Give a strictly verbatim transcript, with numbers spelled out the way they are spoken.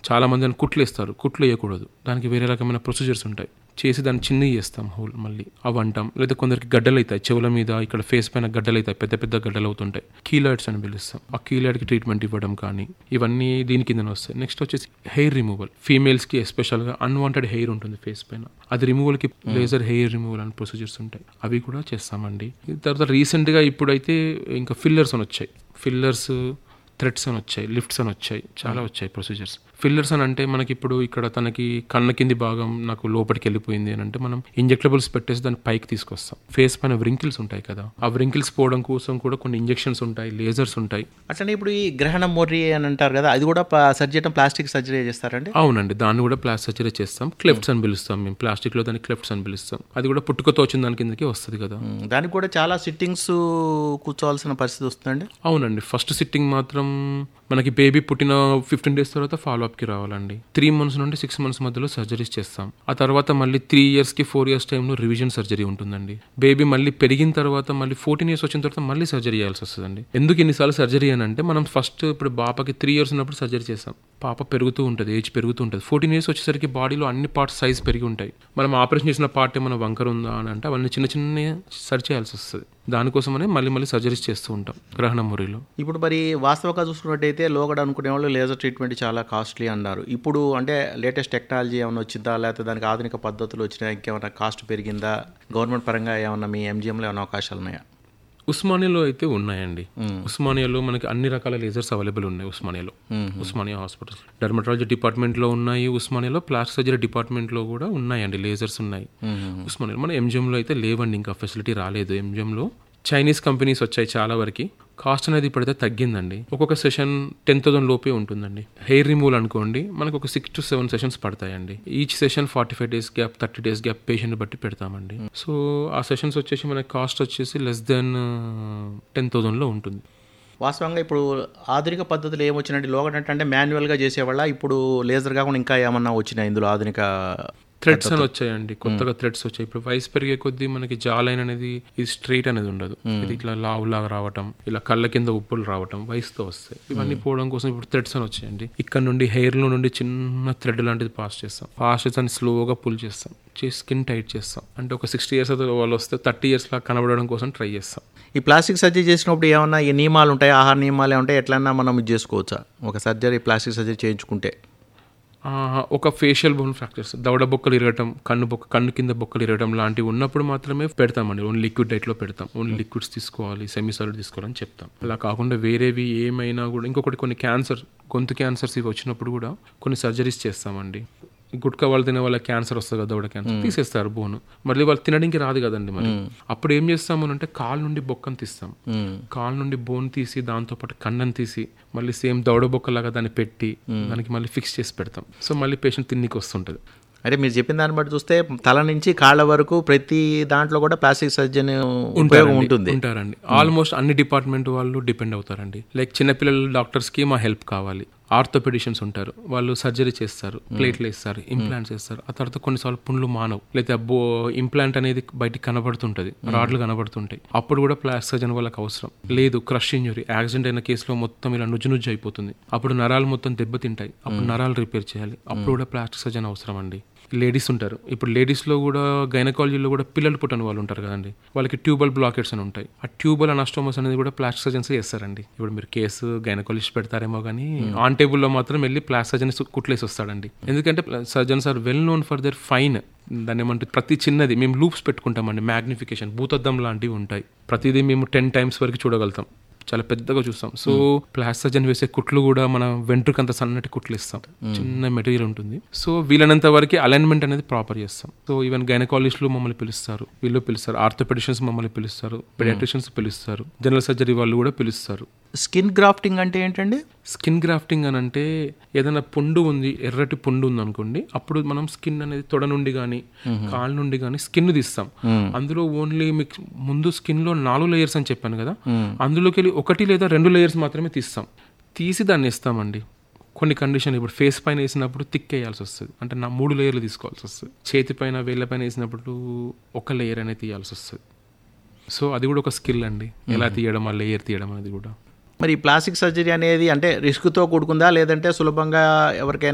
చాలా మంది దాన్ని కుట్లు వేస్తారు, కుట్లు వేయకూడదు, దానికి వేరే రకమైన ప్రొసీజర్స్ ఉంటాయి. చేసి దాన్ని చిన్నవి చేస్తాం హోల్, మళ్ళీ అవి అంటాం. లేదా కొందరికి గడ్డలు అవుతాయి చెవుల మీద, ఇక్కడ ఫేస్ పైన గడ్డలు అవుతాయి, పెద్ద పెద్ద గడ్డలు అవుతుంటాయి, కీలాయిడ్స్ అని పిలుస్తాం. ఆ కీలాయిడ్కి ట్రీట్మెంట్ ఇవ్వడం కానీ ఇవన్నీ దీని కిందనే వస్తాయి. నెక్స్ట్ వచ్చేసి హెయిర్ రిమూవల్. ఫీమేల్స్కి ఎస్పెషల్గా అన్వాంటెడ్ హెయిర్ ఉంటుంది ఫేస్ పైన, అది రిమూవల్కి లేజర్ హెయిర్ రిమూవల్ అని ప్రొసీజర్స్ ఉంటాయి, అవి కూడా చేస్తామండి. తర్వాత రీసెంట్గా ఇప్పుడైతే ఇంకా ఫిల్లర్స్ అని వచ్చాయి. ఫిల్లర్స్, థ్రెడ్స్ అని వచ్చాయి, లిఫ్ట్స్ అని వచ్చాయి, చాలా వచ్చాయి ప్రొసీజర్స్. ఫిల్లర్స్ అని అంటే మనకి ఇప్పుడు ఇక్కడ తనకి కళ్ళ కింది భాగం నాకు లోపలికి వెళ్ళిపోయింది అని అంటే మనం ఇంజెక్టబుల్స్ పెట్టేసి దాన్ని పైకి తీసుకొస్తాం. ఫేస్ పైన వ్రింకిల్స్ ఉంటాయి కదా, ఆ వ్రింకిల్స్ పోవడం కోసం కూడా కొన్ని ఇంజెక్షన్స్ ఉంటాయి, లేజర్స్ ఉంటాయి. అట్లనే ఇప్పుడు ఈ గ్రహణం మొర్రి అని అంటారు కదా, అది కూడా సర్జరీ ప్లాస్టిక్ సర్జరీ చేస్తారండి? అవునండి, దాన్ని కూడా ప్లాస్టిక్ సర్జరీ చేస్తాం. క్లెఫ్ట్స్ అని పిలుస్తాం మేము, ప్లాస్టిక్ లో దాన్ని క్లెఫ్ట్స్ అని పిలుస్తాం. అది కూడా పుట్టుకతో వచ్చిన దాని కిందకి వస్తుంది కదా. దానికి కూడా చాలా సిట్టింగ్స్ కూర్చోవాల్సిన పరిస్థితి వస్తుందండి? అవునండి, ఫస్ట్ సిట్టింగ్ మాత్రం మనకి బేబీ పుట్టిన ఫిఫ్టీన్ డేస్ తర్వాత ఫాలో అప్ కి రావాలండి. త్రీ మంత్స్ నుండి సిక్స్ మంత్స్ మధ్యలో సర్జరీస్ చేస్తాం. ఆ తర్వాత మళ్ళీ త్రీ ఇయర్స్ కి ఫోర్ ఇయర్స్ టైంలో రివిజన్ సర్జరీ ఉంటుందండి. బేబీ మళ్ళీ పెరిగిన తర్వాత మళ్ళీ ఫోర్టీన్ ఇయర్స్ వచ్చిన తర్వాత మళ్ళీ సర్జరీ చేయాల్సి వస్తుందండి. ఎందుకు ఎన్నిసార్లు సర్జరీ అని అంటే మనం ఫస్ట్ ఇప్పుడు బాబాకి త్రీ ఇయర్స్ ఉన్నప్పుడు సర్జరీ చేస్తాం. పాప పెరుగుతూ ఉంటుంది, ఏజ్ పెరుగుతూ ఉంటుంది. ఫోర్టీన్ ఇయర్స్ వచ్చేసరికి బాడీలో అన్ని పార్ట్స్ సైజ్ పెరిగి ఉంటాయి. మనం ఆపరేషన్ చేసిన పార్ట్ ఏమైనా వంకర ఉందా అని అంటే అవన్నీ చిన్న చిన్న సరి చేయాల్సి వస్తుంది. దానికోసమనే మళ్ళీ మళ్ళీ సర్జరీస్ చేస్తూ ఉంటాం గ్రహణ మురిలో. ఇప్పుడు మరి వాస్తవంగా చూసుకున్నట్టయితే లోగడ అనుకునే వాళ్ళు లేజర్ ట్రీట్మెంట్ చాలా కాస్ట్లీ అన్నారు. ఇప్పుడు అంటే లేటెస్ట్ టెక్నాలజీ ఏమైనా వచ్చిందా, లేకపోతే దానికి ఆధునిక పద్ధతులు వచ్చినా, ఇంకేమైనా కాస్ట్ పెరిగిందా, గవర్నమెంట్ పరంగా ఏమన్నా మీ ఎంజిఎంలో ఏమైనా అవకాశాలు ఉన్నాయా? ఉస్మానియాలో అయితే ఉన్నాయండి. ఉస్మానియాలో మనకి అన్ని రకాల లేజర్స్ అవైలబుల్ ఉన్నాయి. ఉస్మానియాలో ఉస్మానియా హాస్పిటల్ డర్మటాలజీ డిపార్ట్మెంట్ లో ఉన్నాయి. ఉస్మానియాలో ప్లాస్టిక్ సర్జరీ డిపార్ట్మెంట్ లో కూడా ఉన్నాయండి, లేజర్స్ ఉన్నాయి ఉస్మానియాలో. మన ఎంజిఎంలో అయితే లేవండి, ఇంకా ఫెసిలిటీ రాలేదు ఎంజిఎంలో. చైనీస్ కంపెనీస్ వచ్చాయి చాలా వరకు. కాస్ట్ అనేది ఇప్పుడైతే తగ్గిందండి. ఒక్కొక్క సెషన్ టెన్ థౌసండ్ లోపే ఉంటుందండి. హెయిర్ రిమూవల్ అనుకోండి మనకు ఒక సిక్స్ టు సెవెన్ సెషన్స్ పడతాయండి. Each session forty five days gap, thirty days gap patient బట్టి పెడతామండి. సో ఆ సెషన్స్ వచ్చేసి మనకి కాస్ట్ వచ్చేసి లెస్ దెన్ టెన్ థౌసండ్ లో ఉంటుంది. వాస్తవంగా ఇప్పుడు ఆధునిక పద్ధతులు ఏమొచ్చినట్టు లోగడ అంటే మాన్యువల్గా చేసేవాళ్ళ, ఇప్పుడు లేజర్ కాకుండా ఇంకా ఏమన్నా వచ్చినాయి ఇందులో ఆధునిక థ్రెడ్స్ అని వచ్చాయండి, కొత్తగా థ్రెడ్స్ వచ్చాయి. ఇప్పుడు వయసు పెరిగే కొద్దీ మనకి జా లైన్ అనేది ఇది స్ట్రైట్ అనేది ఉండదు, ఇది ఇట్లా లావులాగా రావటం, ఇలా కళ్ళ కింద ఉప్పులు రావటం వయసుతో వస్తాయి. ఇవన్నీ పోవడం కోసం ఇప్పుడు థ్రెడ్స్ అని వచ్చాయండి. ఇక్కడ నుండి హెయిర్ లో నుండి చిన్న థ్రెడ్ లాంటిది పాస్ చేస్తాం. పాస్ చేసి దాన్ని స్లోగా పుల్ చేస్తాం, చేసి స్కిన్ టైట్ చేస్తాం. అంటే ఒక సిక్స్టీ ఇయర్స్ వాళ్ళు వస్తే థర్టీ ఇయర్స్ లా కనబడడం కోసం ట్రై చేస్తాం. ఈ ప్లాస్టిక్ సర్జరీ చేసినప్పుడు ఏమన్నా ఈ నియమాలు ఉంటాయి, ఆహార నియమాలు ఉంటాయి, ఎట్లన్నా మనం ఇది చేసుకోవచ్చా ఒక సర్జరీ ప్లాస్టిక్ సర్జరీ చేయించుకుంటే? ఒక ఫేషియల్ బోన్ ఫ్రాక్చర్స్, దవడ బొక్కలు ఇరగటం, కన్ను బొక్క కన్ను కింద బొక్కలు ఇరగటం లాంటివి ఉన్నప్పుడు మాత్రమే పెడతామండి. ఓన్లీ లిక్విడ్ డైట్లో పెడతాం. ఓన్లీ లిక్విడ్స్ తీసుకోవాలి, సెమీ సాలిడ్ తీసుకోవాలని చెప్తాం. అలా కాకుండా వేరేవి ఏమైనా కూడా, ఇంకొకటి కొన్ని క్యాన్సర్, గొంతు క్యాన్సర్స్ ఇవి వచ్చినప్పుడు కూడా కొన్ని సర్జరీస్ చేస్తామండి. గుట్కా వాళ్ళు తినే వాళ్ళ క్యాన్సర్ వస్తుంది కదా, దవడ క్యాన్సర్, తీసేస్తారు బోను. మళ్ళీ వాళ్ళు తినడానికి రాదు కదండి. మరి అప్పుడు ఏం చేస్తాము అంటే కాలు నుండి బొక్కను తీస్తాం. కాలు నుండి బోన్ తీసి దాంతో పాటు కన్నను తీసి మళ్ళీ సేమ్ దవడ బొక్కలాగా దాన్ని పెట్టి దానికి మళ్ళీ ఫిక్స్ చేసి పెడతాం. సో మళ్ళీ పేషెంట్ తిన్నికి వస్తుంటది. అంటే మీరు చెప్పిన దాన్ని బట్టి చూస్తే తల నుంచి కాళ్ళ వరకు ప్రతి దాంట్లో కూడా ప్లాస్టిక్ సర్జన్ ఉపయోగం ఉంటుంది. ఉంటారండి, ఆల్మోస్ట్ అన్ని డిపార్ట్మెంట్ వాళ్ళు డిపెండ్ అవుతారండి. లైక్ చిన్నపిల్లల డాక్టర్స్ కి మా హెల్ప్ కావాలి. ఆర్థోపెడిషియన్స్ ఉంటారు, వాళ్ళు సర్జరీ చేస్తారు, ప్లేట్లు వేస్తారు, ఇంప్లాంట్స్ వేస్తారు. ఆ తర్వాత కొన్నిసార్లు పుండ్లు మానవు, లేదా బో ఇంప్లాంట్ అనేది బయటికి కనబడుతుంటది, రాడ్లు కనబడుతుంటాయి. అప్పుడు కూడా ప్లాస్టిక్ సర్జన్ వాళ్ళకి అవసరం లేదు. క్రష్ ఇంజరీ, యాక్సిడెంట్ అయిన కేసులో మొత్తం ఇలా నుజ్జు నుజ్జు అయిపోతుంది, అప్పుడు నరాలు మొత్తం దెబ్బతింటాయి, అప్పుడు నరాలు రిపేర్ చేయాలి, అప్పుడు కూడా ప్లాస్టిక్ సర్జన్ అవసరం అండి. లేడీస్ ఉంటారు, ఇప్పుడు లేడీస్లో కూడా గైనకాలజీలో కూడా పిల్లలు పుట్టని వాళ్ళు ఉంటారు కదండి, వాళ్ళకి ట్యూబల్ బ్లాకెట్స్ అని ఉంటాయి. ఆ ట్యూబల్ అనస్టోమస్ అనేది కూడా ప్లాస్టిక్ సర్జన్స్ చేస్తారండి. ఇప్పుడు మీరు కేసు గైనకాలజిస్ట్ పెడతారేమో కానీ ఆన్ టేబుల్లో మాత్రం వెళ్ళి ప్లాస్టిక్ సర్జన్ కుట్లేసి వస్తాడండి. ఎందుకంటే surgeons are well known for their fine. దాన్ని ఏమంటే ప్రతి చిన్నది మేము లూప్స్ పెట్టుకుంటామండి, మ్యాగ్నిఫికేషన్, భూతద్దం లాంటివి ఉంటాయి. ప్రతిదీ మేము టెన్ టైమ్స్ వరకు చూడగలుగుతాం, చాలా పెద్దగా చూస్తాం. సో ప్లాస్టిక్ సర్జన్ వేసే కుట్లు కూడా మనం వెంట్రుకంత సన్నటి కుట్లు ఇస్తాం, చిన్న మెటీరియల్ ఉంటుంది. సో వీలైనంత వరకు అలైన్మెంట్ అనేది ప్రాపర్ చేస్తాం. సో ఈవెన్ గైనకాలజిస్టులు మమ్మల్ని పిలుస్తారు, వీళ్ళు పిలుస్తారు, ఆర్థోపెడిషియన్స్ మమ్మల్ని పిలుస్తారు, పెడియాట్రిషియన్స్ పిలుస్తారు, జనరల్ సర్జరీ వాళ్ళు కూడా పిలుస్తారు. స్కిన్ గ్రాఫ్టింగ్ అంటే ఏంటండి? స్కిన్ గ్రాఫ్టింగ్ అని అంటే ఏదైనా పుండు ఉంది, ఎర్రటి పుండు ఉంది అనుకోండి, అప్పుడు మనం స్కిన్ అనేది తొడ నుండి కానీ కాళ్ళ నుండి కానీ స్కిన్ తీస్తాం. అందులో ఓన్లీ మీకు ముందు స్కిన్ లో నాలుగు లేయర్స్ అని చెప్పాను కదా, అందులోకి వెళ్ళి ఒకటి లేదా రెండు లేయర్స్ మాత్రమే తీస్తాం. తీసి దాన్ని ఇస్తామండి. కొన్ని కండిషన్లు, ఇప్పుడు ఫేస్ పైన వేసినప్పుడు థిక్ వేయాల్సి వస్తుంది, అంటే నా మూడు లేయర్లు తీసుకోవాల్సి వస్తుంది. చేతి పైన వేళ్ళ పైన వేసినప్పుడు ఒక లేయర్ అనేది తీయాల్సి వస్తుంది. సో అది కూడా ఒక స్కిల్ అండి, ఎలా తీయడం, ఆ లేయర్ తీయడం అనేది కూడా. మరి ప్లాస్టిక్ సర్జరీ అనేది అంటే రిస్క్తో కూడుకుందా, లేదంటే సులభంగా ఎవరికైనా